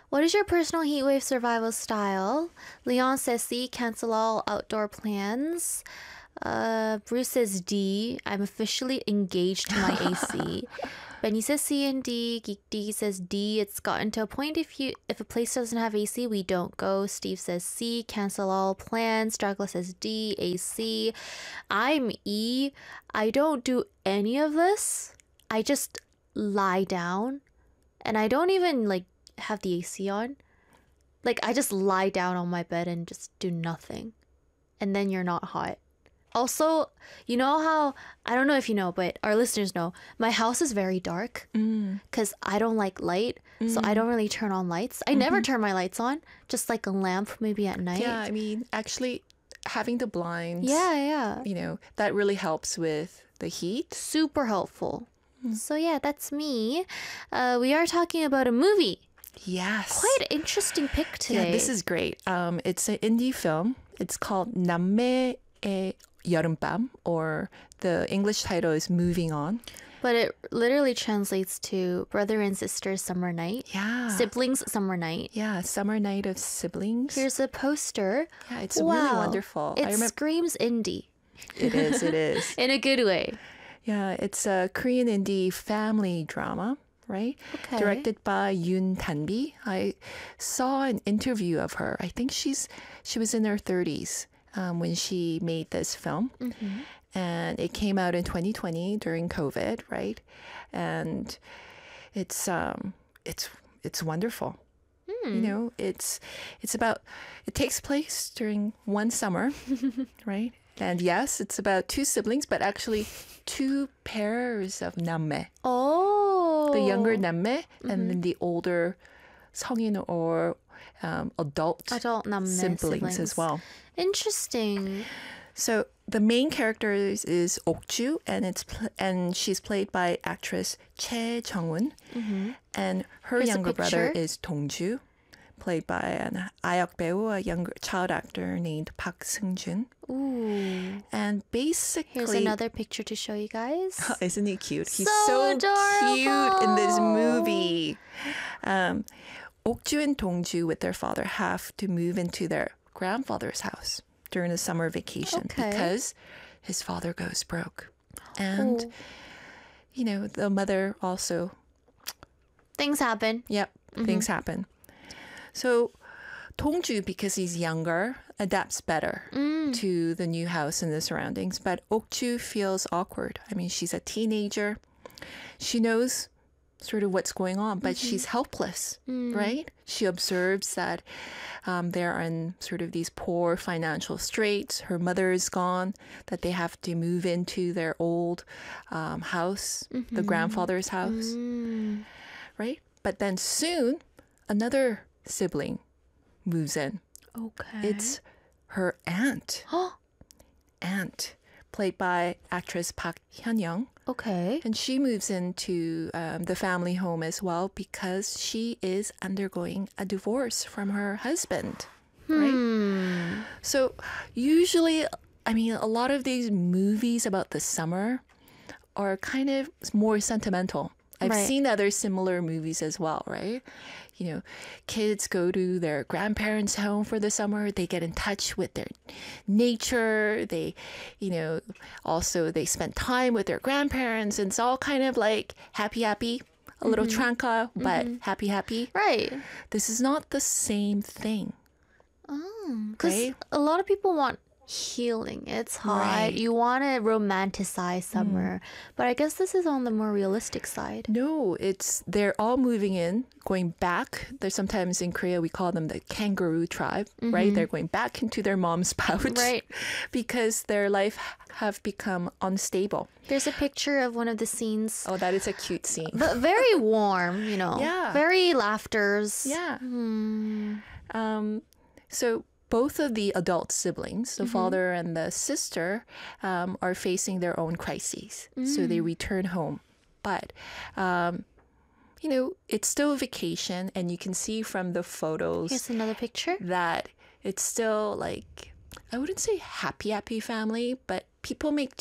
What is your personal heatwave survival style? Leon says C, cancel all outdoor plans. Bruce says D, I'm officially engaged to my AC. Benny says C and D. Geek D says D. It's gotten to a point if a place doesn't have AC, we don't go. Steve says C, cancel all plans. Dragula says D, AC. I'm E. I don't do any of this. I just lie down and I don't even like have the AC on. Like I just lie down on my bed and just do nothing. And then you're not hot. Also, you know how, I don't know if you know, but our listeners know, my house is very dark because I don't like light. So I don't really turn on lights. I never turn my lights on, just like a lamp maybe at night. Yeah, I mean, actually having the blinds, Yeah. you know, that really helps with the heat. Super helpful. So yeah, that's me. We are talking about a movie. Yes. Quite an interesting pick today. Yeah, this is great. It's an indie film. It's called 남매의 여름밤, or the English title is Moving On. But it literally translates to brother and sister summer night. Yeah. Siblings summer night. Yeah, summer night of siblings. Here's a poster. Yeah, it's really wonderful. It screams indie. It is. In a good way. Yeah, it's a Korean indie family drama, right? Okay. Directed by Yoon Tanbi. I saw an interview of her. I think she was in her 30s when she made this film. And it came out in 2020 during COVID, right? And it's wonderful. You know, it takes place during one summer, right? And yes, it's about two siblings, but actually two pairs of 남매. Oh. The younger 남매 and then the older 성인 or adult 남매 siblings as well. Interesting. So the main character is Okju, and she's played by actress Choi Jung-un, and her Here's a younger brother picture. is Dong-ju, played by an 아역 배우, a younger child actor named Park Seung-jun. Ooh. And basically, Here's another picture to show you guys. isn't he cute? He's So so cute in this adorable. movie. Okju and Dong-ju with their father have to move into their grandfather's house during the summer vacation because his father goes broke. And, you know, the mother also, Things happen. things happen. So Dong-ju, because he's younger, adapts better to the new house and the surroundings. But Okju feels awkward. I mean, she's a teenager. She knows sort of what's going on, but she's helpless, right? She observes that they're in sort of these poor financial straits. Her mother is gone, that they have to move into their old house, the grandfather's house, right? But then soon, another sibling moves in. Okay. It's her aunt, played by actress Park Hyun-young. Okay. And she moves into the family home as well because she is undergoing a divorce from her husband, right? So usually, I mean, a lot of these movies about the summer are kind of more sentimental. I've Right. seen other similar movies as well, right? You know, kids go to their grandparents' home for the summer. They get in touch with their nature. They, you know, also they spend time with their grandparents. And it's all kind of like happy, a little tranca, but happy. Right. This is not the same thing. Because Right? a lot of people want healing. It's hot. Right. You want to romanticize summer. But I guess this is on the more realistic side. No, they're all moving in, going back. There's sometimes in Korea we call them the kangaroo tribe, right? They're going back into their mom's pouch, Right. because their life have become unstable. There's a picture of one of the scenes. Oh, that is a cute scene. But very warm, you know. Yeah. Very laughters. Yeah. So both of the adult siblings, the father and the sister, are facing their own crises. So they return home. But, you know, it's still a vacation, and you can see from the photos Here's another picture. that it's still like, I wouldn't say happy family, but people make